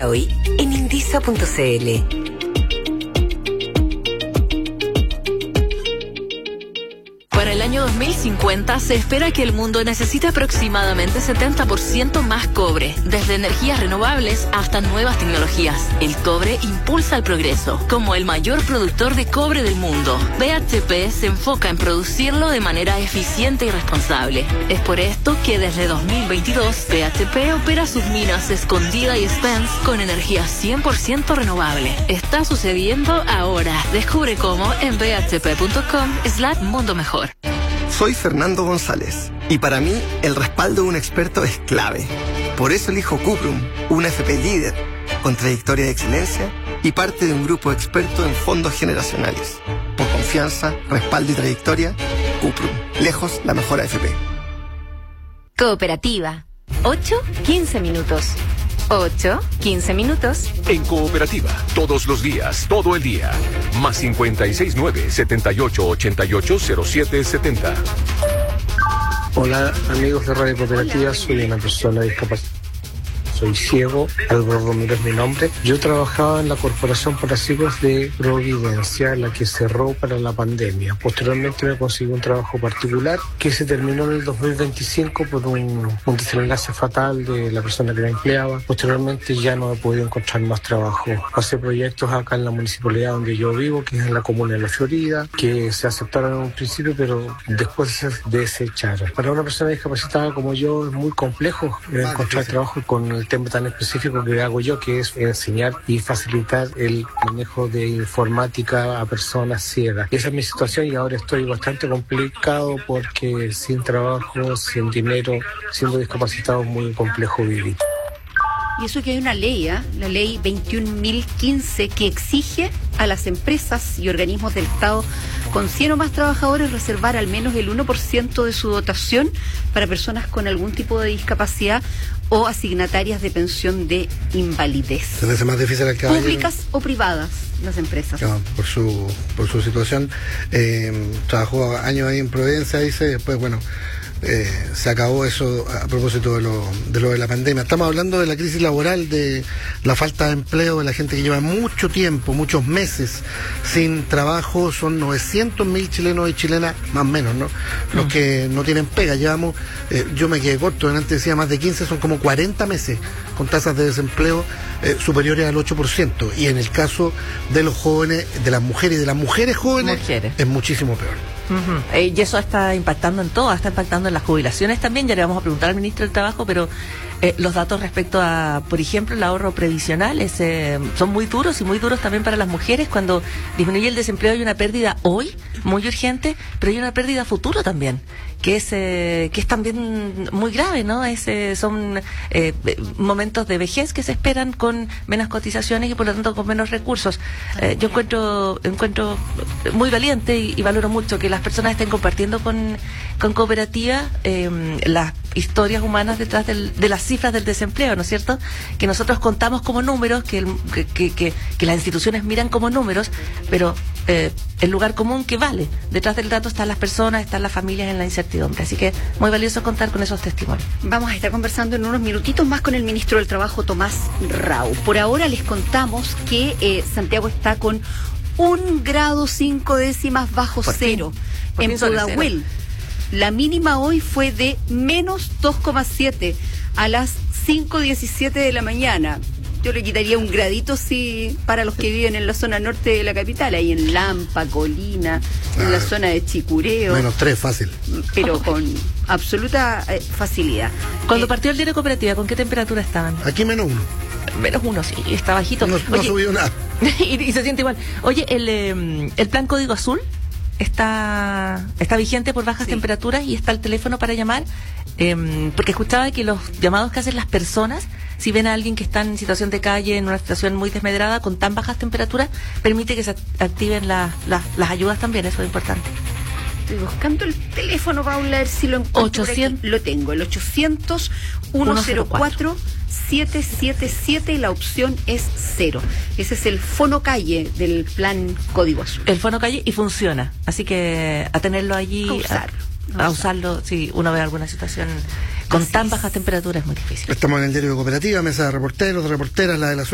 Compra hoy en Indisa.cl. Para el año 2050 se espera que el mundo necesite aproximadamente 70% más cobre, desde energías renovables hasta nuevas tecnologías. El cobre impulsa el progreso. Como el mayor productor de cobre del mundo, BHP se enfoca en producirlo de manera eficiente y responsable. Es por esto que desde 2022 BHP opera sus minas Escondida y Spence con energía 100% renovable. Está sucediendo ahora. Descubre cómo en bhp.com/mundo mejor. Soy Fernando González y para mí el respaldo de un experto es clave. Por eso elijo Cuprum, una FP líder, con trayectoria de excelencia y parte de un grupo experto en fondos generacionales. Por confianza, respaldo y trayectoria, Cuprum, lejos la mejor AFP. Cooperativa. 8-15 minutos. 8-15 minutos. En Cooperativa, todos los días, todo el día. Más 569-7888-0770. Hola amigos de Radio Cooperativa, soy una persona discapacitada. Soy ciego, Álvaro Romero es mi nombre. Yo trabajaba en la Corporación para Ciegos de Providencia, la que cerró para la pandemia. Posteriormente me conseguí un trabajo particular que se terminó en el 2025 por un desenlace fatal de la persona que me empleaba. Posteriormente ya no he podido encontrar más trabajo. Pasé proyectos acá en la municipalidad donde yo vivo, que es en la comuna de La Florida, que se aceptaron en un principio, pero después se desecharon. Para una persona discapacitada como yo es muy complejo encontrar trabajo con el tema tan específico que hago yo, que es enseñar y facilitar el manejo de informática a personas ciegas. Esa es mi situación y ahora estoy bastante complicado porque sin trabajo, sin dinero, siendo discapacitado es muy complejo vivir. Y eso que hay una ley, la ley 21.015, que exige a las empresas y organismos del Estado con 100 o más trabajadores reservar al menos el 1% de su dotación para personas con algún tipo de discapacidad o asignatarias de pensión de invalidez. Se me hace más difícil el caballero. Públicas o privadas, las empresas. No, por su situación. Trabajó años ahí en Providencia, dice, después, bueno, se acabó eso a propósito de lo de la pandemia. Estamos hablando de la crisis laboral, de la falta de empleo, de la gente que lleva mucho tiempo, muchos meses sin trabajo. Son 900.000 chilenos y chilenas, más o menos, ¿no? Los que no tienen pega. Llevamos, yo me quedé corto, antes decía más de 15, son como 40 meses con tasas de desempleo superiores al 8%. Y en el caso de los jóvenes, de las mujeres y de las mujeres jóvenes, es muchísimo peor. Y eso está impactando en todo, está impactando en las jubilaciones también. Ya le vamos a preguntar al ministro del Trabajo, pero los datos respecto a, por ejemplo, el ahorro previsional son muy duros y muy duros también para las mujeres. Cuando disminuye el desempleo hay una pérdida hoy muy urgente, pero hay una pérdida a futuro también, que es también muy grave, ¿no? Son momentos de vejez que se esperan con menos cotizaciones y por lo tanto con menos recursos. Yo encuentro muy valiente y valoro mucho que las personas estén compartiendo con Cooperativa las historias humanas detrás de las cifras del desempleo, ¿no es cierto? Que nosotros contamos como números, que las instituciones miran como números, pero el lugar común que vale. Detrás del dato están las personas, están las familias en la incertidumbre. Así que muy valioso contar con esos testimonios. Vamos a estar conversando en unos minutitos más con el ministro del Trabajo, Tomás Rau. Por ahora les contamos que Santiago está con 1 grado 5 décimas bajo cero. En Pudahuel, la mínima hoy fue de menos 2,7 a las 5:17 de la mañana. Yo le quitaría un gradito para los que viven en la zona norte de la capital, ahí en Lampa, Colina, en la zona de Chicureo. Menos 3, fácil. Pero con absoluta facilidad. Cuando partió el diario Cooperativa, ¿con qué temperatura estaban? Aquí -1. -1, sí, está bajito. No ha subido nada. y se siente igual. Oye, el plan Código Azul está vigente por bajas temperaturas y está el teléfono para llamar, porque escuchaba que los llamados que hacen las personas, si ven a alguien que está en situación de calle, en una situación muy desmedrada, con tan bajas temperaturas, permite que se activen las ayudas también. Eso es importante. Estoy buscando el teléfono, Paula, a ver si lo encuentro. 800. Lo tengo, el 800-104-777 y la opción es 0. Ese es el fono calle del plan Código Azul. El fono calle y funciona, así que a tenerlo allí, a usarlo si uno ve alguna situación con tan bajas temperaturas es muy difícil. Estamos en el diario de Cooperativa, mesa de reporteros, de reporteras, la de la